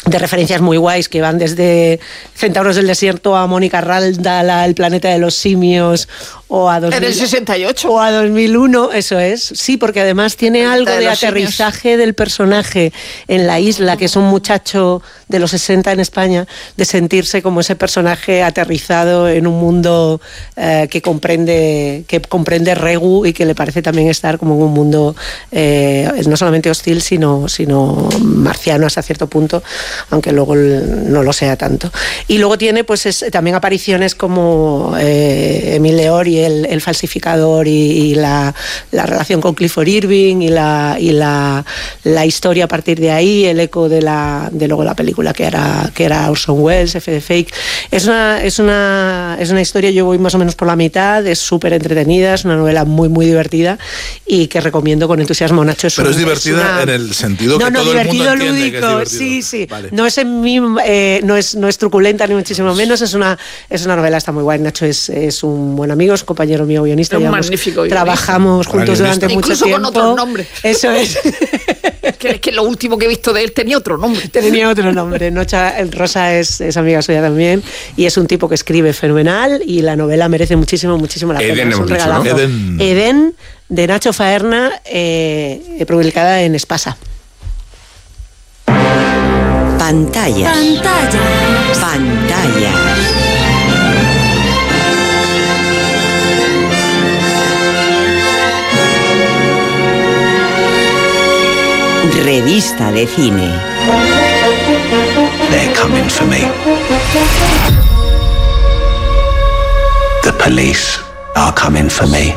de referencias muy guays que van desde Centauros del Desierto a Mónica Raldal, El planeta de los simios o a 2000, en el 68 o a 2001, eso es, sí, porque además tiene algo de aterrizaje simios. Del personaje en la isla, que es un muchacho de los 60 en España, de sentirse como ese personaje aterrizado en un mundo que comprende Regu y que le parece también estar como en un mundo no solamente hostil sino marciano hasta cierto punto, aunque luego no lo sea tanto. Y luego tiene pues también apariciones como Emile Leori, el falsificador, y la relación con Clifford Irving y la historia a partir de ahí, el eco de luego la película que era Orson Welles, F de Fake. Es una historia, yo voy más o menos por la mitad, es súper entretenida, es una novela muy muy divertida y que recomiendo con entusiasmo. Nacho, pero es divertida en el sentido que todo el mundo entiende lúdico, que es divertido. Sí. Vale. No es truculenta ni muchísimo menos, es una novela, está muy guay. Nacho es un buen amigo, es un compañero mío guionista. Un magnífico guionista. Trabajamos juntos durante mucho incluso tiempo. Con otro nombre. Eso es. que lo último que he visto de él tenía otro nombre. Rosa es amiga suya también y es un tipo que escribe fenomenal y la novela merece muchísimo la pena. Eden, es un regalazo. ¿no? Eden, de Nacho Faerna, publicada en Espasa. Pantallas. Revista de cine. They're coming for me. The police are coming for me.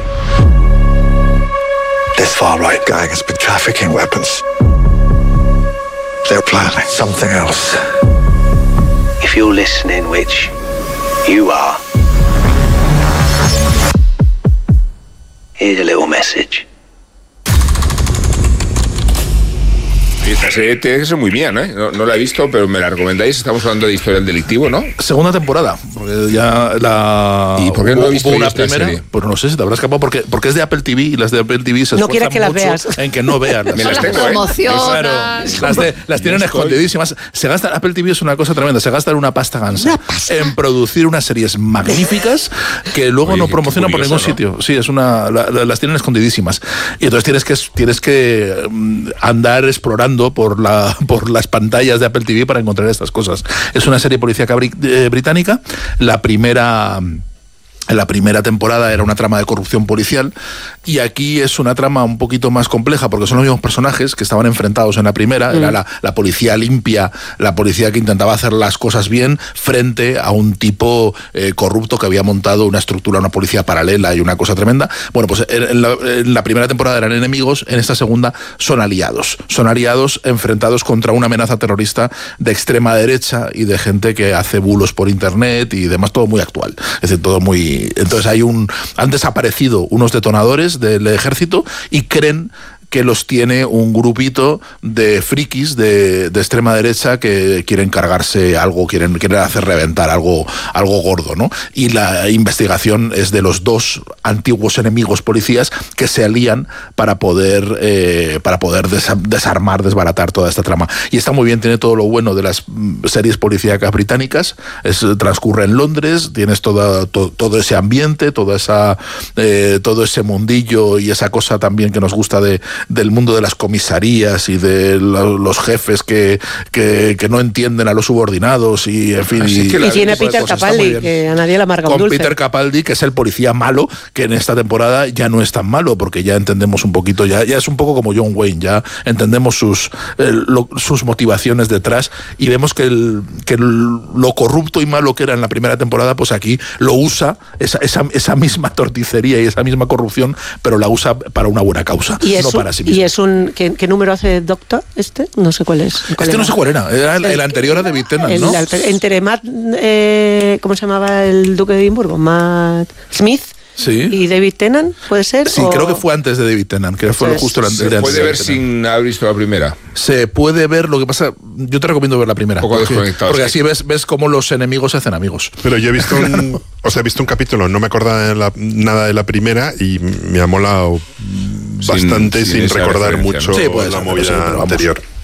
This far-right gang has been trafficking weapons. They're planning something else. If you're listening, which you are, here's a little message. Esta serie tiene que ser muy bien, ¿eh? No la he visto, pero me la recomendáis. Estamos hablando de historial delictivo, ¿no? Segunda temporada, porque ya ¿Y por qué no he visto una esta primera? serie? Pues no sé, se te habrá escapado porque es de Apple TV y las de Apple TV se No quieres esfuerzan que las mucho veas. en que no veas. Me las Las tengo, promocionas. Claro, las tienen escondidísimas. Se gasta, Apple TV es una cosa tremenda, se gastan una pasta gansa en producir unas series magníficas que luego Oye, no qué promocionan por curioso, ningún ¿no? sitio. Sí, las tienen escondidísimas. Y entonces tienes que andar explorando por las pantallas de Apple TV para encontrar estas cosas. Es una serie policíaca británica. La primera temporada era una trama de corrupción policial y aquí es una trama un poquito más compleja porque son los mismos personajes que estaban enfrentados en la primera. Era la policía limpia, la policía que intentaba hacer las cosas bien frente a un tipo corrupto que había montado una estructura, una policía paralela y una cosa tremenda. Bueno, pues en la primera temporada eran enemigos, en esta segunda son aliados enfrentados contra una amenaza terrorista de extrema derecha y de gente que hace bulos por internet y demás, todo muy actual. Es decir, todo muy... Entonces han desaparecido unos detonadores del ejército y creen que los tiene un grupito de frikis de extrema derecha que quieren cargarse algo, quieren hacer reventar algo gordo, ¿no? Y la investigación es de los dos antiguos enemigos policías que se alían para poder desarmar, desbaratar toda esta trama. Y está muy bien, tiene todo lo bueno de las series policíacas británicas, transcurre en Londres, tienes todo ese ambiente, todo ese mundillo y esa cosa también que nos gusta del mundo de las comisarías y de los jefes que no entienden a los subordinados y en fin. Y tiene a Peter Capaldi, que a nadie le amarga un dulce. Con Peter Capaldi, que es el policía malo, que en esta temporada ya no es tan malo, porque ya entendemos un poquito, ya es un poco como John Wayne, ya entendemos sus motivaciones detrás y vemos que lo corrupto y malo que era en la primera temporada, pues aquí lo usa, esa misma torticería y esa misma corrupción, pero la usa para una buena causa, no para sí mismo. ¿Y es ¿qué número hace Doctor este? No sé cuál es. No sé cuál era el anterior a David Tennant, ¿no? Entre Matt, ¿cómo se llamaba el duque de Edimburgo? Matt Smith. Sí. ¿Y David Tennant puede ser? Sí, creo que fue antes de David Tennant, que fue justo antes de David Tennant. ¿Se puede ver sin haber visto la primera? Se puede ver, lo que pasa, yo te recomiendo ver la primera. Un poco desconectado. Porque así ves cómo los enemigos se hacen amigos. Pero yo he visto un capítulo, no me acordaba nada de la primera y me ha molado bastante sin recordar mucho sí, pues, la movida anterior.